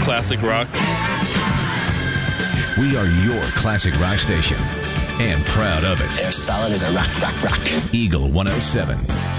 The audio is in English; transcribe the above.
classic rock. We are your classic rock station, and proud of it. They're solid as a rock. Eagle 107.